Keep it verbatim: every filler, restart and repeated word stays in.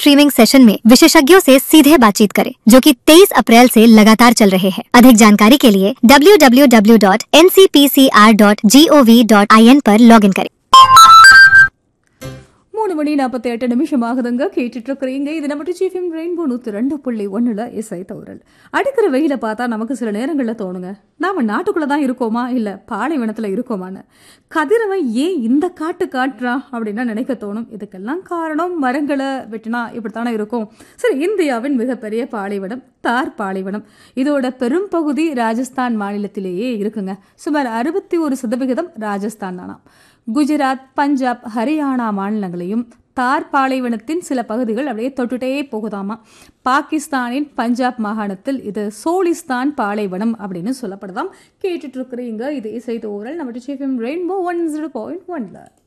Streaming session में विशेषज्ञों से सीधे बातचीत करें, जो कि तेईस अप्रैल से लगातार चल रहे हैं। अधिक जानकारी के लिए W W W dot N C P C R dot G O V dot I N पर लॉग इन करें। மூணு மணி நாற்பத்தி எட்டு நிமிஷம் ஆகுதுங்க. கேட்டுட்டு இருக்கிறீங்க. இது நம்ம டிஜிஎஃப்எம் ரெயின்போ நூற்றி ரெண்டு புள்ளி ஒன்றுல இசை தௌரல். அடிக்கிற வெயில பார்த்தா நமக்கு சில நேரங்களில் தோணுங்க, நாம நாட்டுக்குள்ள தான் இருக்கோமா இல்லை பாலைவனத்தில் இருக்கோமான்னு. கதிரவன் ஏன் இந்த காட்டு காட்டுறான் அப்படின்னா நினைக்க தோணும். இதுக்கெல்லாம் காரணம் மரங்களை வெட்டினா இப்படித்தானே இருக்கும். சரி, இந்தியாவின் மிகப்பெரிய பாலைவனம் தார் பாலைவனம். இதோட பெரும் பகுதி ராஜஸ்தான் மாநிலத்திலேயே இருக்குங்க. சுமார் அறுபத்தி ஒரு சதவிகிதம் ராஜஸ்தான் தானா. குஜராத், பஞ்சாப், ஹரியானா மாநிலங்களையும் தார் பாலைவனத்தின் சில பகுதிகள் அப்படியே தொட்டுட்டே போகுதாமா. பாகிஸ்தானின் பஞ்சாப் மாகாணத்தில் இது சோலிஸ்தான் பாலைவனம் அப்படின்னு சொல்லப்படுதாம். கேட்டுட்டு இருக்கிறீங்க. இது இசை தோரல் நம்ம டிஜிஎஃப்எம் ரெயின்போ ஒன் ஜீரோ பாயிண்ட் ஒன்ல.